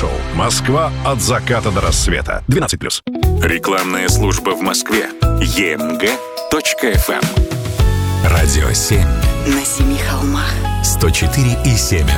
радиошоу «Москва от заката до рассвета». 12+. Рекламная служба в Москве. emg.fm. Радио 7. На семи холмах. 104,7